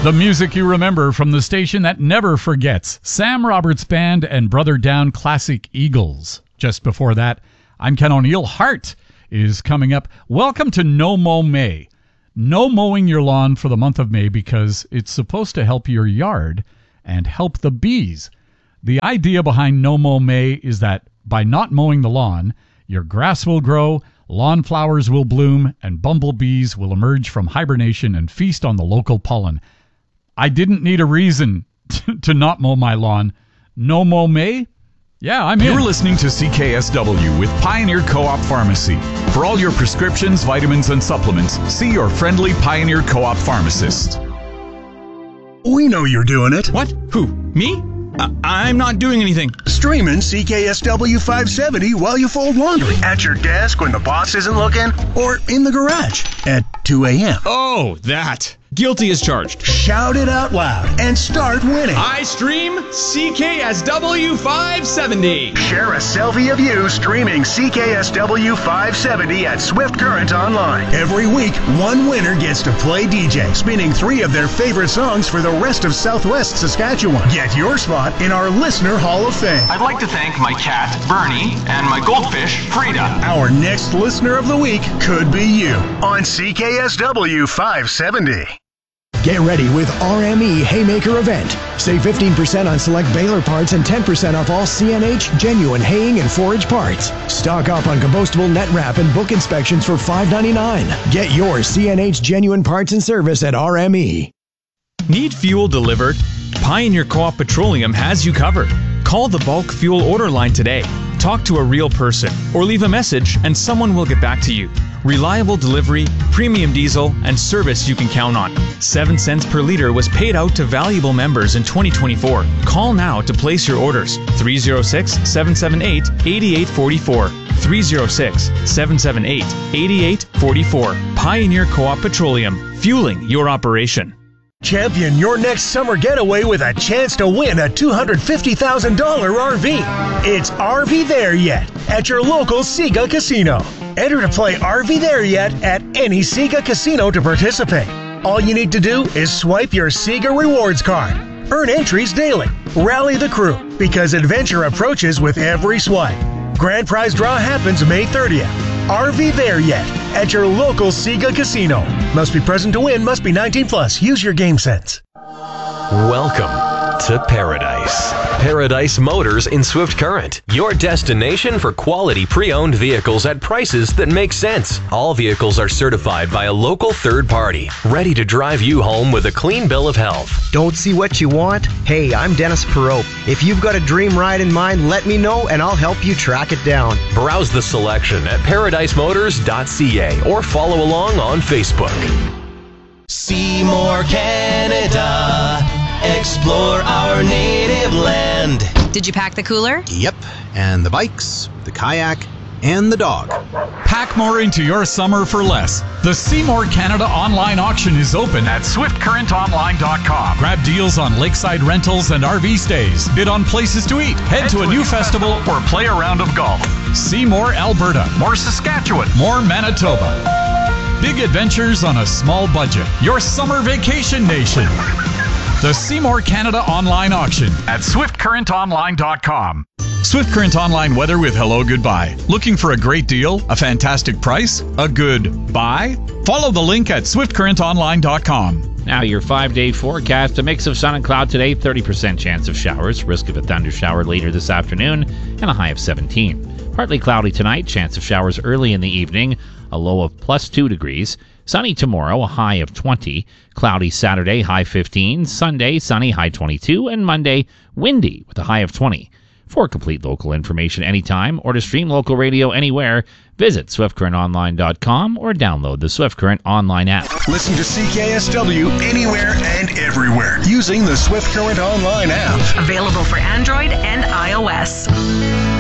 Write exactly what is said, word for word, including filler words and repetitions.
The music you remember from the station that never forgets. Sam Roberts Band and Brother Down Classic Eagles. Just before that, I'm Ken O'Neill. Heart is coming up. Welcome to No Mow May. No mowing your lawn for the month of May because it's supposed to help your yard and help the bees. The idea behind No Mow May is that by not mowing the lawn, your grass will grow, lawn flowers will bloom, and bumblebees will emerge from hibernation and feast on the local pollen. I didn't need a reason to, to not mow my lawn. No Mow May? Yeah, I'm in. You're listening to C K S W with Pioneer Co-op Pharmacy. For all your prescriptions, vitamins, and supplements, see your friendly Pioneer Co-op pharmacist. We know you're doing it. What? Who? Me? Uh, I'm not doing anything. Streaming C K S W five seventy while you fold laundry. At your desk when the boss isn't looking. Or in the garage at two a.m. Oh, that. Guilty as charged. Shout it out loud and start winning. I stream C K S W five seventy. Share a selfie of you streaming C K S W five seventy at Swift Current Online. Every week, one winner gets to play D J, spinning three of their favorite songs for the rest of Southwest Saskatchewan. Get your spot in our Listener Hall of Fame. I'd like to thank my cat, Bernie, and my goldfish, Frida. Our next Listener of the Week could be you on C K S W five seventy. Get ready with R M E Haymaker event. Save fifteen percent on select baler parts and ten percent off all C N H genuine haying and forage parts. Stock up on compostable net wrap and book inspections for five ninety-nine. Get your C N H genuine parts and service at R M E. Need fuel delivered? Pioneer Co-op Petroleum has you covered. Call the bulk fuel order line today. Talk to a real person or leave a message and someone will get back to you. Reliable delivery, premium diesel, and service you can count on. Seven cents per liter was paid out to valuable members in twenty twenty-four. Call now to place your orders. three oh six, seven seven eight, eight eight four four. three oh six, seven seven eight, eight eight four four. Pioneer Co-op Petroleum, fueling your operation. Champion your next summer getaway with a chance to win a two hundred fifty thousand dollars R V. It's R V There Yet at your local Sega Casino. Enter to play R V There Yet at any Sega Casino to participate. All you need to do is swipe your Sega Rewards card. Earn entries daily. Rally the crew because adventure approaches with every swipe. Grand prize draw happens May thirtieth. R V There Yet at your local Sega Casino. Must be present to win, must be nineteen plus. Use your game sense. Welcome to Paradise. Paradise Motors in Swift Current. Your destination for quality pre-owned vehicles at prices that make sense. All vehicles are certified by a local third party, ready to drive you home with a clean bill of health. Don't see what you want? Hey, I'm Dennis Perot. If you've got a dream ride in mind, let me know and I'll help you track it down. Browse the selection at paradise motors dot c a or follow along on Facebook. Seymour, Canada. Explore our native land. Did you pack the cooler? Yep, and the bikes, the kayak, and the dog. Pack more into your summer for less. The Seymour Canada online auction is open at swift current online dot com. Grab deals on lakeside rentals and R V stays. Bid on places to eat. Head, Head to, to a, a new festival, festival or play a round of golf. Seymour, Alberta. More Saskatchewan. More Manitoba. Big adventures on a small budget. Your summer vacation nation. The Seymour Canada online auction at swift current online dot com. Swift Current Online weather with Hello Goodbye. Looking for a great deal? A fantastic price? A good buy? Follow the link at swift current online dot com. Now your five-day forecast, a mix of sun and cloud today, thirty percent chance of showers, risk of a thunder shower later this afternoon, and a high of seventeen. Partly cloudy tonight, chance of showers early in the evening, a low of plus two degrees. Sunny tomorrow, a high of twenty. Cloudy Saturday, high fifteen. Sunday, sunny, high twenty-two. And Monday, windy with a high of twenty. For complete local information anytime or to stream local radio anywhere, visit swift current online dot com or download the Swift Current Online app. Listen to C K S W anywhere and everywhere using the Swift Current Online app. Available for Android and iOS.